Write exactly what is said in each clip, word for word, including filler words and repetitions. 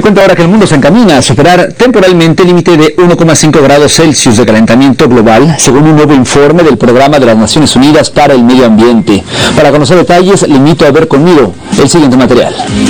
cuenta ahora que el mundo se encamina a superar temporalmente el límite de uno coma cinco grados Celsius de calentamiento global, según un nuevo informe del Programa de las Naciones Unidas para el Medio Ambiente. Para conocer detalles, le invito a ver conmigo el siguiente material.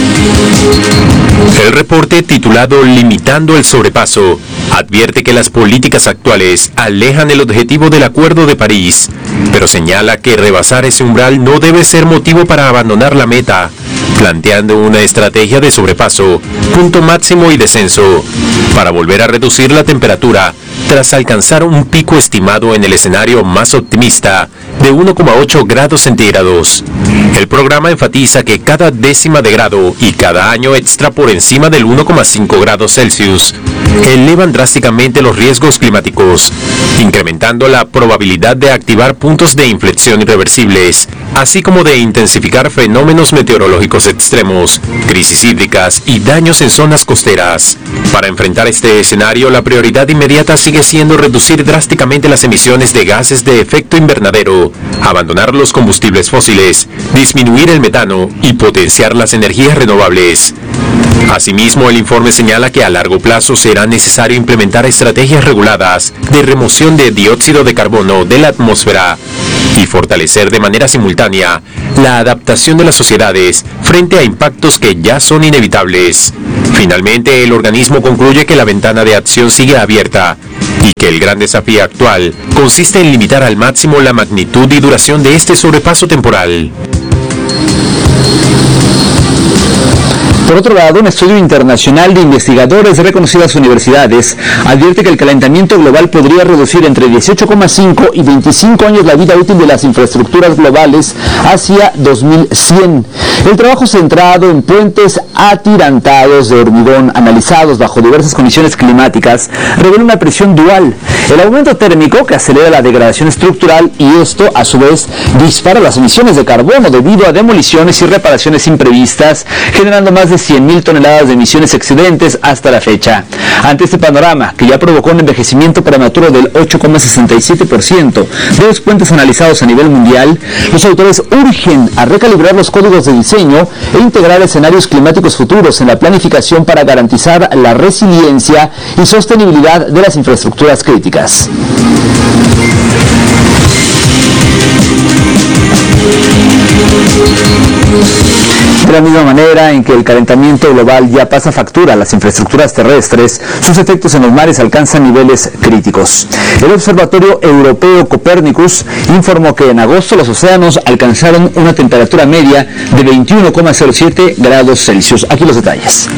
El reporte, titulado Limitando el sobrepaso, advierte que las políticas actuales alejan el objetivo del Acuerdo de París, pero señala que rebasar ese umbral no debe ser motivo para abandonar la meta, planteando una estrategia de sobrepaso, punto máximo y descenso, para volver a reducir la temperatura tras alcanzar un pico estimado en el escenario más optimista de uno coma ocho grados centígrados. El programa enfatiza que cada décima de grado y cada año extra por encima del uno coma cinco grados Celsius elevan drásticamente los riesgos climáticos, incrementando la probabilidad de activar puntos de inflexión irreversibles, así como de intensificar fenómenos meteorológicos extremos, crisis hídricas y daños en zonas costeras. Para enfrentar este escenario, la prioridad inmediata sigue siendo reducir drásticamente las emisiones de gases de efecto invernadero, abandonar los combustibles fósiles, disminuir el metano y potenciar las energías renovables. Asimismo, el informe señala que a largo plazo será necesario implementar estrategias reguladas de remoción de dióxido de carbono de la atmósfera y fortalecer de manera simultánea la adaptación de las sociedades frente a impactos que ya son inevitables. Finalmente, el organismo concluye que la ventana de acción sigue abierta y que el gran desafío actual consiste en limitar al máximo la magnitud y duración de este sobrepaso temporal. Por otro lado, un estudio internacional de investigadores de reconocidas universidades advierte que el calentamiento global podría reducir entre dieciocho coma cinco y veinticinco años la vida útil de las infraestructuras globales hacia dos mil cien. El trabajo centrado en puentes atirantados de hormigón analizados bajo diversas condiciones climáticas revela una presión dual: el aumento térmico, que acelera la degradación estructural, y esto a su vez dispara las emisiones de carbono debido a demoliciones y reparaciones imprevistas, generando más de cien mil toneladas de emisiones excedentes hasta la fecha. Ante este panorama, que ya provocó un envejecimiento prematuro del ocho coma sesenta y siete por ciento de los puentes analizados a nivel mundial, los autores urgen a recalibrar los códigos de diseño e integrar escenarios climáticos futuros en la planificación para garantizar la resiliencia y sostenibilidad de las infraestructuras críticas. De la misma manera en que el calentamiento global ya pasa factura a las infraestructuras terrestres, sus efectos en los mares alcanzan niveles críticos. El Observatorio Europeo Copernicus informó que en agosto los océanos alcanzaron una temperatura media de veintiuno coma cero siete grados Celsius. Aquí los detalles.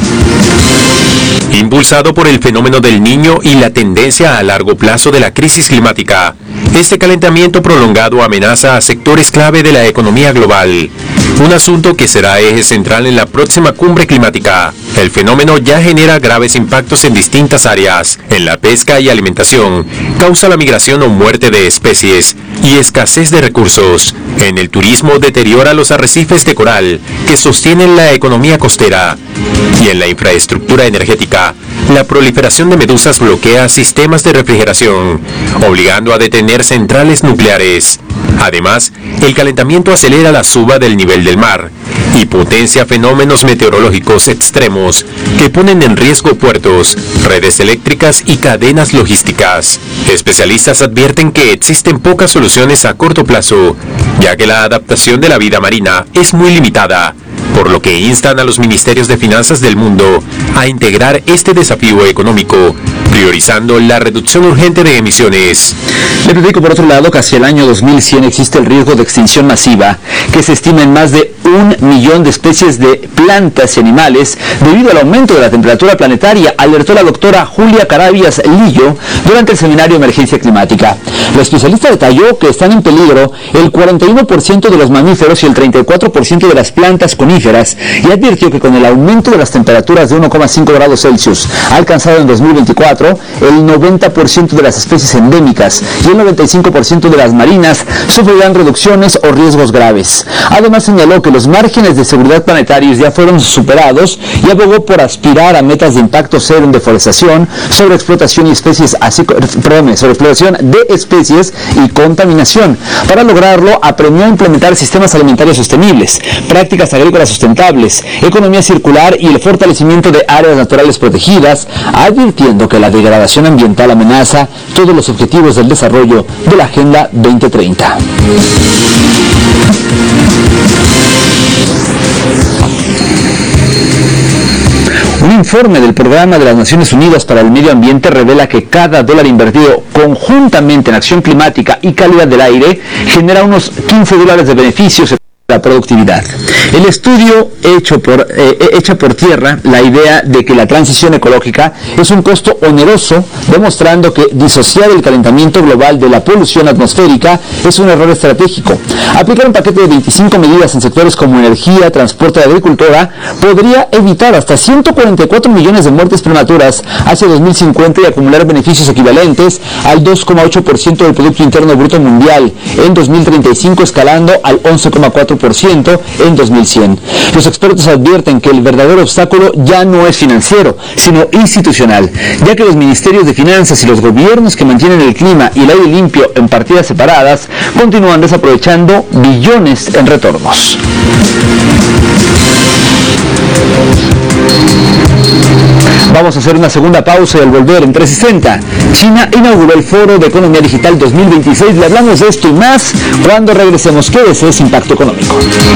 Impulsado por el fenómeno del Niño y la tendencia a largo plazo de la crisis climática, este calentamiento prolongado amenaza a sectores clave de la economía global, un asunto que será eje central en la próxima cumbre climática. El fenómeno ya genera graves impactos en distintas áreas. En la pesca y alimentación, causa la migración o muerte de especies y escasez de recursos. En el turismo, deteriora los arrecifes de coral que sostienen la economía costera. Y en la infraestructura energética, la proliferación de medusas bloquea sistemas de refrigeración, obligando a detener centrales nucleares. Además, el calentamiento acelera la suba del nivel del mar y potencia fenómenos meteorológicos extremos que ponen en riesgo puertos, redes eléctricas y cadenas logísticas. Especialistas advierten que existen pocas soluciones a corto plazo, ya que la adaptación de la vida marina es muy limitada, por lo que instan a los ministerios de finanzas del mundo a integrar este desafío económico, priorizando la reducción urgente de emisiones. Le platico por otro lado que hacia el año dos mil cien existe el riesgo de extinción masiva, que se estima en más de un millón de especies de plantas y animales debido al aumento de la temperatura planetaria, alertó la doctora Julia Carabias Lillo durante el seminario Emergencia Climática. La especialista detalló que están en peligro el cuarenta y uno por ciento de los mamíferos y el treinta y cuatro por ciento de las plantas coníferas, y advirtió que con el aumento de las temperaturas de uno coma cinco grados Celsius alcanzado en dos mil veinticuatro, el noventa por ciento de las especies endémicas y el noventa y cinco por ciento de las marinas sufrirán reducciones o riesgos graves. Además, señaló que los márgenes de seguridad planetarios ya fueron superados y abogó por aspirar a metas de impacto cero en deforestación, sobreexplotación y especies, así, perdón, sobreexplotación de especies y contaminación. Para lograrlo, apremió a implementar sistemas alimentarios sostenibles, prácticas agrícolas sustentables, economía circular y el fortalecimiento de áreas naturales protegidas, advirtiendo que la degradación ambiental amenaza todos los objetivos del desarrollo de la Agenda veinte treinta. Un informe del Programa de las Naciones Unidas para el Medio Ambiente revela que cada dólar invertido conjuntamente en acción climática y calidad del aire genera unos quince dólares de beneficios en la productividad. El estudio hecho por, eh, echa por tierra la idea de que la transición ecológica es un costo oneroso, demostrando que disociar el calentamiento global de la polución atmosférica es un error estratégico. Aplicar un paquete de veinticinco medidas en sectores como energía, transporte y agricultura podría evitar hasta ciento cuarenta y cuatro millones de muertes prematuras hacia dos mil cincuenta y acumular beneficios equivalentes al dos coma ocho por ciento del Producto Interno Bruto Mundial en dos mil treinta y cinco, escalando al once coma cuatro por ciento en dos mil cien. Los expertos advierten que el verdadero obstáculo ya no es financiero, sino institucional, ya que los ministerios de finanzas y los gobiernos que mantienen el clima y el aire limpio en partidas separadas continúan desaprovechando billones en retornos. Vamos a hacer una segunda pausa y al volver en trescientos sesenta. China inauguró el Foro de Economía Digital dos mil veintiséis. Le hablamos de esto y más cuando regresemos. Quédese, es Impacto Económico.